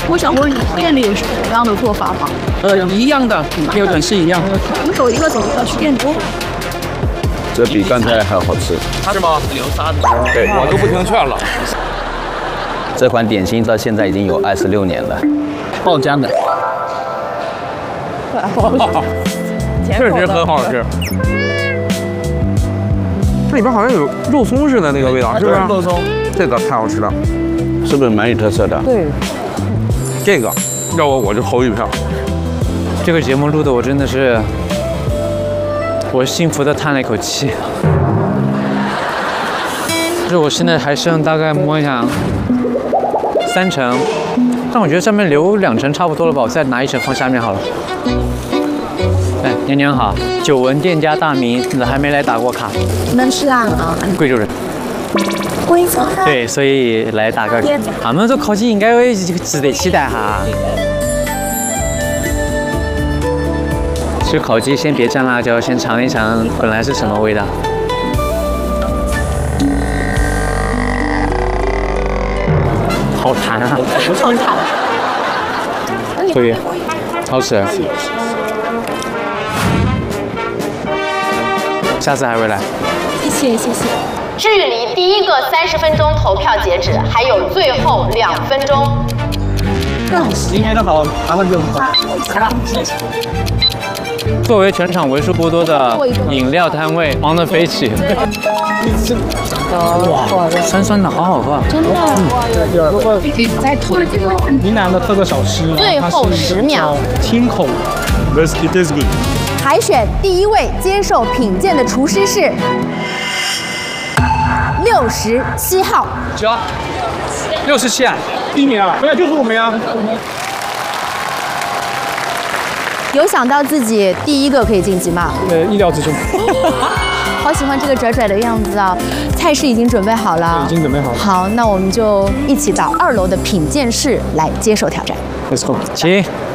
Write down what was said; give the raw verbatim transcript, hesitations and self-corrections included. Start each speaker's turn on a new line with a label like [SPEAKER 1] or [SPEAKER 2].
[SPEAKER 1] 我想问你，店里有什么样的做法吗？
[SPEAKER 2] 呃，一样的，标准是一样。
[SPEAKER 1] 我们走一个走一个去店多。
[SPEAKER 3] 这比刚才还好吃。
[SPEAKER 2] 是吗？流沙子。
[SPEAKER 3] 对，
[SPEAKER 4] 我都不听劝了。
[SPEAKER 3] 这款点心到现在已经有二十六年了。
[SPEAKER 2] 爆浆的。
[SPEAKER 4] 确实很好吃。这里边好像有肉松似的那个味道，是不是？
[SPEAKER 2] 肉松。
[SPEAKER 4] 这个太好吃了，
[SPEAKER 3] 是不是蛮有特色的？
[SPEAKER 4] 对。这个要我我就投一票。
[SPEAKER 5] 这个节目录的我真的是，我幸福的叹了一口气。就是我现在还剩大概摸一下三成，但我觉得上面留两成差不多了吧，我再拿一成放下面好了。哎，娘娘好，久闻店家大名，还没来打过卡。
[SPEAKER 1] 你们是啊？
[SPEAKER 5] 贵州人。
[SPEAKER 1] 贵州。
[SPEAKER 5] 对，所以来打个。俺们这烤鸡应该会值得期待哈。吃烤鸡先别蘸辣椒，先尝一尝本来是什么味道。好弹啊！
[SPEAKER 1] 好弹。
[SPEAKER 5] 可以，好吃。下次还会来。
[SPEAKER 1] 谢谢谢谢。
[SPEAKER 6] 距离第一个三十分钟投票截止还有最后两分钟。
[SPEAKER 2] 今天的好，麻烦就来了。
[SPEAKER 5] 作为全场为数不多的饮料摊位，忙得飞起。哇，酸酸的，好好喝。
[SPEAKER 1] 真的。可以再投这个
[SPEAKER 2] 云南的特色小吃，
[SPEAKER 6] 最后十秒，
[SPEAKER 2] 清口。This it is good。
[SPEAKER 7] 海选第一位接受品鉴的厨师是六十七号。
[SPEAKER 4] 几号？六十七啊！
[SPEAKER 2] 第一名啊！没有，就是我们呀。
[SPEAKER 7] 有想到自己第一个可以晋级吗？
[SPEAKER 2] 呃，意料之中。
[SPEAKER 7] 好喜欢这个拽拽的样子啊！菜式已经准备好了，
[SPEAKER 2] 已经准备好了。
[SPEAKER 7] 好，那我们就一起到二楼的品鉴室来接受挑战。
[SPEAKER 2] Let's go。
[SPEAKER 5] 起。